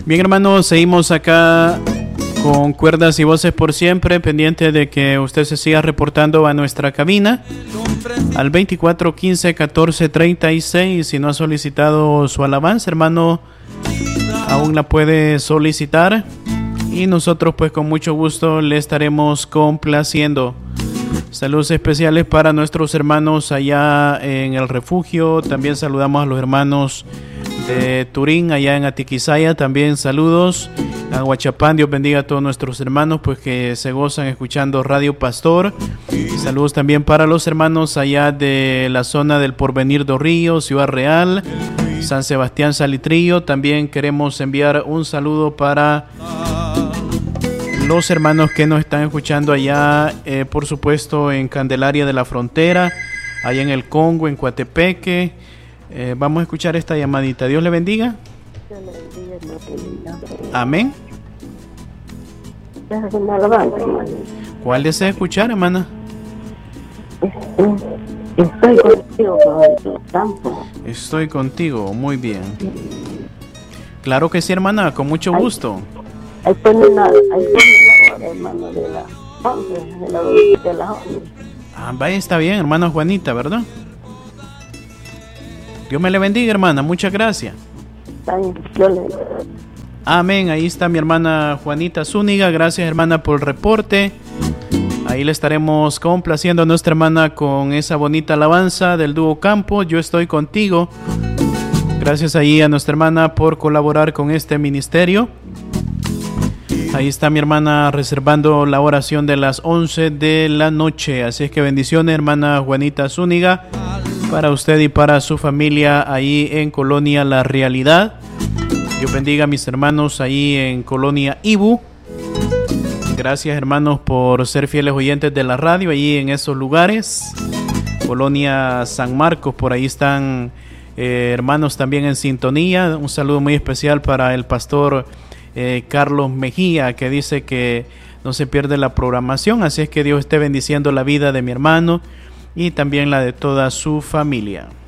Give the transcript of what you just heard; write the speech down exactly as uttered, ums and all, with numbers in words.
Bien, hermanos, seguimos acá con Cuerdas y Voces por Siempre, pendiente de que usted se siga reportando a nuestra cabina al veinticuatro quince catorce treinta y seis. Si no ha solicitado su alabanza, hermano, aún la puede solicitar y nosotros pues con mucho gusto le estaremos complaciendo. Saludos especiales para nuestros hermanos allá en el refugio. También saludamos a los hermanos de Turín, allá en Atiquizaya. También saludos a Huachapán. Dios bendiga a todos nuestros hermanos pues que se gozan escuchando Radio Pastor. Saludos también para los hermanos allá de la zona del Porvenir do Río, Ciudad Real, San Sebastián Salitrillo. También queremos enviar un saludo para los hermanos que nos están escuchando allá, eh, por supuesto, en Candelaria de la Frontera, allá en el Congo, en Coatepeque. Eh, vamos a escuchar esta llamadita. Dios le bendiga. Dios le bendiga. Amén. ¿Cuál desea escuchar, hermana? Estoy contigo, por campo. Estoy contigo, muy bien. Claro que sí, hermana, con mucho gusto. Ahí pone la, ahí pone la hora, hermano, de la once, de la de las once. Ah, vaya, está bien, hermana Juanita, ¿verdad? Dios me le bendiga, hermana, muchas gracias. Está bien, yo le... Amén, ahí está mi hermana Juanita Zúñiga. Gracias, hermana, por el reporte. Ahí le estaremos complaciendo a nuestra hermana con esa bonita alabanza del dúo Campo, Yo estoy contigo. Gracias ahí a nuestra hermana por colaborar con este ministerio. Ahí está mi hermana reservando la oración de las once de la noche. Así es que bendiciones, hermana Juanita Zúñiga, para usted y para su familia ahí en Colonia La Realidad. Dios bendiga a mis hermanos ahí en Colonia Ibu. Gracias, hermanos, por ser fieles oyentes de la radio ahí en esos lugares. Colonia San Marcos, por ahí están eh, hermanos también en sintonía. Un saludo muy especial para el pastor Eh, Carlos Mejía, que dice que no se pierde la programación. Así es que Dios esté bendiciendo la vida de mi hermano y también la de toda su familia.